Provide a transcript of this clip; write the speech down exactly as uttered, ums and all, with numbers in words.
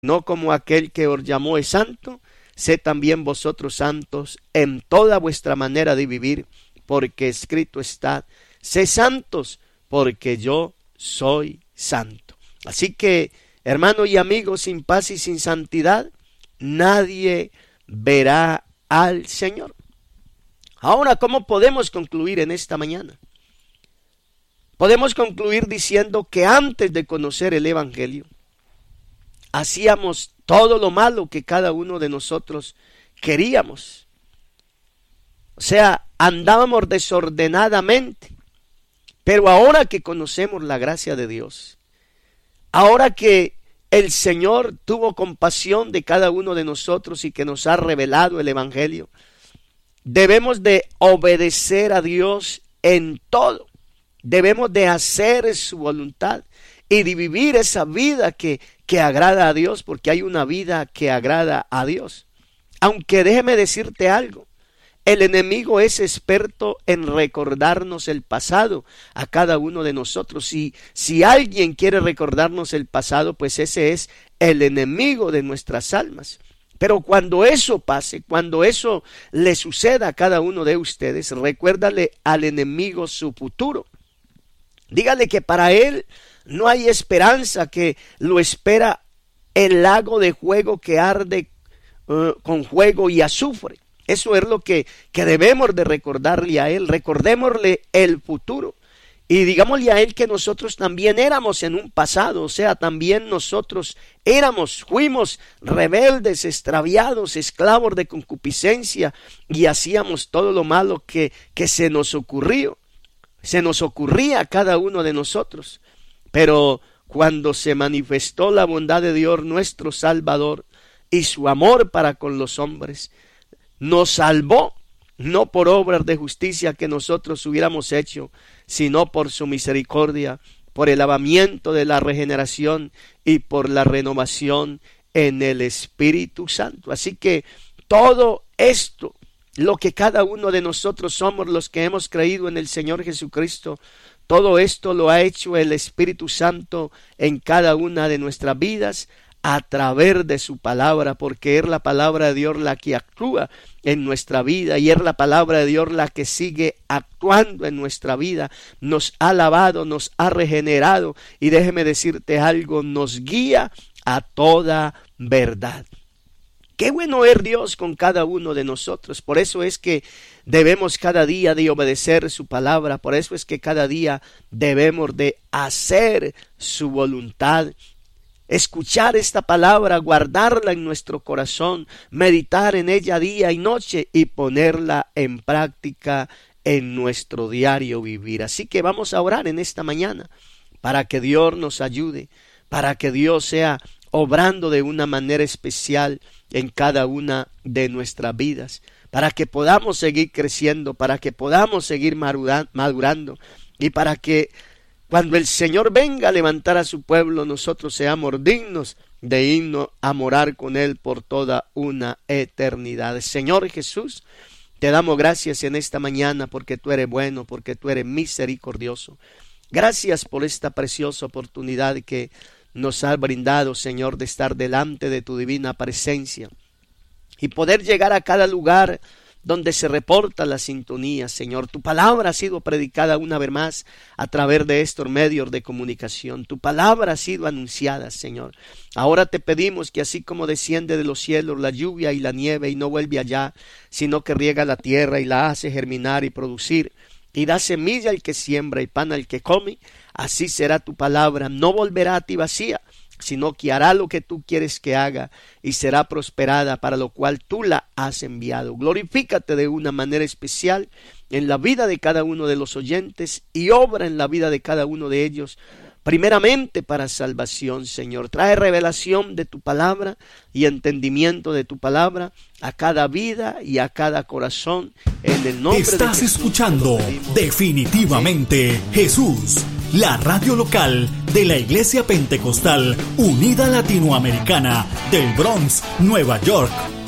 no como aquel que os llamó es santo, sed también vosotros santos en toda vuestra manera de vivir, porque escrito está, sé santos, porque yo soy santo. Así que, hermanos y amigos, sin paz y sin santidad, nadie verá al Señor. Ahora, ¿cómo podemos concluir en esta mañana? Podemos concluir diciendo que antes de conocer el Evangelio, hacíamos todo lo malo que cada uno de nosotros queríamos. O sea, andábamos desordenadamente. Pero ahora que conocemos la gracia de Dios, ahora que el Señor tuvo compasión de cada uno de nosotros y que nos ha revelado el Evangelio, debemos de obedecer a Dios en todo. Debemos de hacer su voluntad y de vivir esa vida que, que agrada a Dios, porque hay una vida que agrada a Dios. Aunque déjeme decirte algo, el enemigo es experto en recordarnos el pasado a cada uno de nosotros. Y si alguien quiere recordarnos el pasado, pues ese es el enemigo de nuestras almas. Pero cuando eso pase, cuando eso le suceda a cada uno de ustedes, recuérdale al enemigo su futuro. Dígale que para él no hay esperanza, que lo espera el lago de fuego que arde uh, con fuego y azufre. Eso es lo que, que debemos de recordarle a él. Recordémosle el futuro. Y digámosle a él que nosotros también éramos en un pasado. O sea, también nosotros éramos, fuimos rebeldes, extraviados, esclavos de concupiscencia. Y hacíamos todo lo malo que, que se nos ocurrió. Se nos ocurría a cada uno de nosotros. Pero cuando se manifestó la bondad de Dios nuestro Salvador y su amor para con los hombres, nos salvó, no por obras de justicia que nosotros hubiéramos hecho, sino por su misericordia, por el lavamiento de la regeneración y por la renovación en el Espíritu Santo. Así que todo esto, lo que cada uno de nosotros somos, los que hemos creído en el Señor Jesucristo, todo esto lo ha hecho el Espíritu Santo en cada una de nuestras vidas, a través de su palabra, porque es la palabra de Dios la que actúa en nuestra vida y es la palabra de Dios la que sigue actuando en nuestra vida. Nos ha lavado, nos ha regenerado y déjeme decirte algo, nos guía a toda verdad. Qué bueno es Dios con cada uno de nosotros. Por eso es que debemos cada día de obedecer su palabra. Por eso es que cada día debemos de hacer su voluntad. Escuchar esta palabra, guardarla en nuestro corazón, meditar en ella día y noche y ponerla en práctica en nuestro diario vivir. Así que vamos a orar en esta mañana para que Dios nos ayude, para que Dios sea obrando de una manera especial en cada una de nuestras vidas, para que podamos seguir creciendo, para que podamos seguir madurando y para que cuando el Señor venga a levantar a su pueblo, nosotros seamos dignos de irnos a morar con Él por toda una eternidad. Señor Jesús, te damos gracias en esta mañana porque tú eres bueno, porque tú eres misericordioso. Gracias por esta preciosa oportunidad que nos has brindado, Señor, de estar delante de tu divina presencia y poder llegar a cada lugar donde se reporta la sintonía, Señor. Tu palabra ha sido predicada una vez más a través de estos medios de comunicación. Tu palabra ha sido anunciada, Señor. Ahora te pedimos que así como desciende de los cielos la lluvia y la nieve y no vuelve allá, sino que riega la tierra y la hace germinar y producir, y da semilla al que siembra y pan al que come, así será tu palabra. No volverá a ti vacía, sino que hará lo que tú quieres que haga y será prosperada para lo cual tú la has enviado. Glorifícate de una manera especial en la vida de cada uno de los oyentes y obra en la vida de cada uno de ellos, primeramente para salvación, Señor. Trae revelación de tu palabra y entendimiento de tu palabra a cada vida y a cada corazón en el nombre de Jesús. Estás escuchando Definitivamente Jesús, la radio local de la Iglesia Pentecostal Unida Latinoamericana del Bronx, Nueva York.